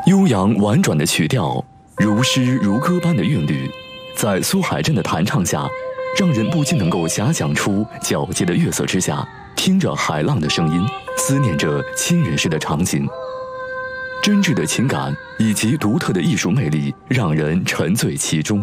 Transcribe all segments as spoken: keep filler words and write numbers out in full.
悠扬婉转的曲调，如诗如歌般的韵律，在苏海珍的弹唱下，让人不禁能够遐想出皎洁的月色之下，听着海浪的声音，思念着亲人时的场景。真挚的情感以及独特的艺术魅力，让人沉醉其中。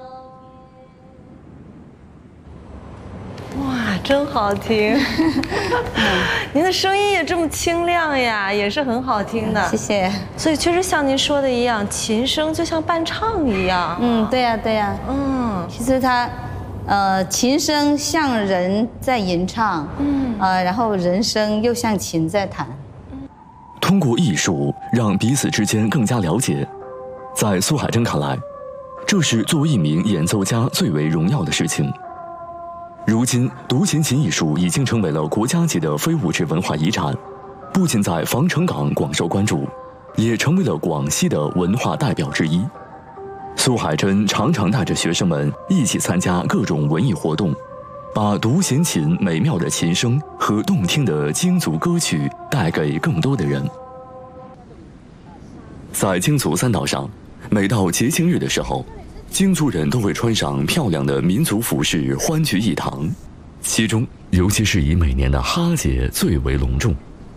哇，真好听！您的声音也这么清亮呀，也是很好听的。 谢谢。 所以确实像您说的一样，琴声就像伴唱一样。 嗯，对呀，对呀。 嗯， 其实它，呃，琴声像人在吟唱，嗯，呃，然后人声又像琴在弹。 通过艺术让彼此之间更加了解，在苏海珍看来，这是作为一名演奏家最为荣耀的事情。如今，独弦琴艺术已经成为了国家级的非物质文化遗产，不仅在防城港广受关注，也成为了广西的文化代表之一。苏海珍常常带着学生们一起参加各种文艺活动，把独弦琴美妙的琴声和动听的京族歌曲带给更多的人。在京族三岛上，每到节庆日的时候，京族人都会穿上漂亮的民族服饰，欢聚一堂。其中，尤其是以每年的哈节最为隆重。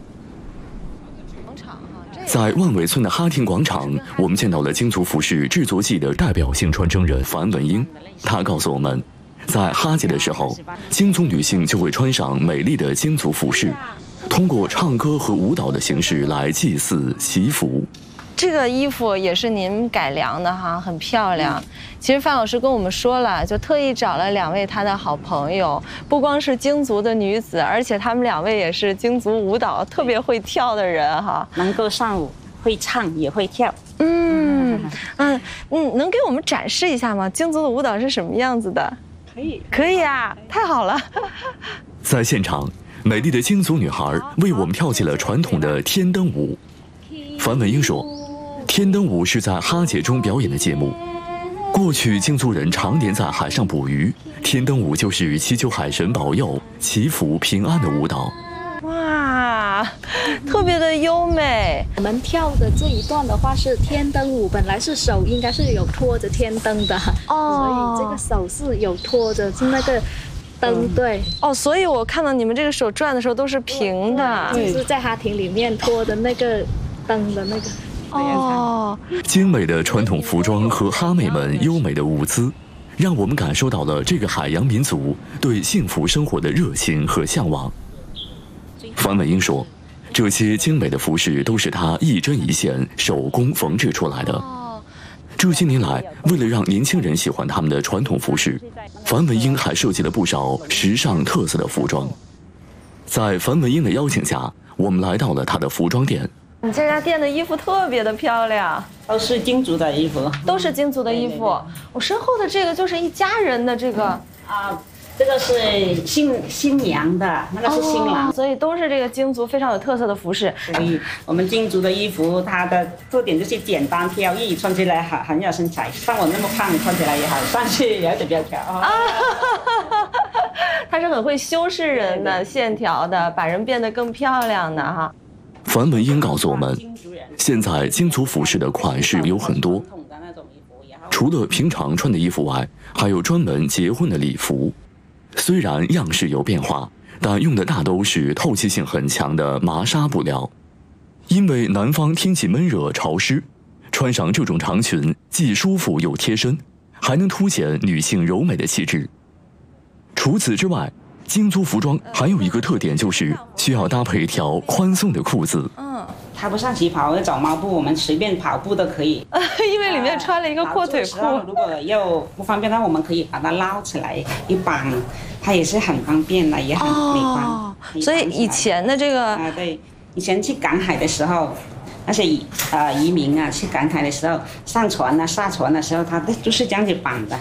在万尾村的哈亭广场，我们见到了京族服饰制作技的代表性传承人樊文英。他告诉我们，在哈节的时候，京族女性就会穿上美丽的京族服饰，通过唱歌和舞蹈的形式来祭祀祈福。 这个衣服也是您改良的哈，很漂亮。其实范老师跟我们说了，就特意找了两位他的好朋友，不光是京族的女子，而且他们两位也是京族舞蹈特别会跳的人哈， 能够上舞，会唱也会跳。 嗯嗯嗯，能给我们展示一下吗？京族的舞蹈是什么样子的？ 可以， 可以啊，太好了。 在现场，美丽的京族女孩为我们跳起了传统的天灯舞。樊文英说，天灯舞是在哈节中表演的节目。过去京族人常年在海上捕鱼，天灯舞就是祈求海神保佑、祈福平安的舞蹈。 哇，特别的优美。 我们跳的这一段的话是天灯舞，本来是手应该是有托着天灯的，哦，所以这个手是有托着，是那个灯，对。 哦，所以我看到你们这个手转的时候都是平的， 就是在哈亭里面托的那个灯的那个。 哦， 精美的传统服装和哈妹们优美的舞姿，让我们感受到了这个海洋民族对幸福生活的热情和向往。樊文英说，这些精美的服饰都是她一针一线手工缝制出来的。这些年来，为了让年轻人喜欢他们的传统服饰，樊文英还设计了不少时尚特色的服装。在樊文英的邀请下，我们来到了她的服装店。 你这家店的衣服特别的漂亮， 都是京族的衣服， 都是京族的衣服。对对对，我身后的这个就是一家人的这个啊、 嗯，这个是新新娘的，那个是新郎、 哦，所以都是这个京族非常有特色的服饰。 所以我们京族的衣服，它的特点就是简单飘逸，穿起来很很有身材。像我那么胖，穿起来也好，但是有点苗条啊。 它是很会修饰人的线条的，把人变得更漂亮的哈。 樊文英告诉我们，现在京族服饰的款式有很多，除了平常穿的衣服外，还有专门结婚的礼服。虽然样式有变化，但用的大都是透气性很强的麻纱布料。因为南方天气闷热潮湿，穿上这种长裙既舒服又贴身，还能凸显女性柔美的气质。除此之外，京族服装还有一个特点，就是需要搭配一条宽松的裤子。 嗯， 它不像旗袍那种毛布，我们随便跑步都可以。 因为里面穿了一个阔腿裤。 如果又不方便，那我们可以把它捞起来一绑，它也是很方便的，也很美观。哦， 所以以前的这个啊，对，以前去赶海的时候，那些移呃移民啊去赶海的时候，上船啊下船的时候，它就是这样子绑的。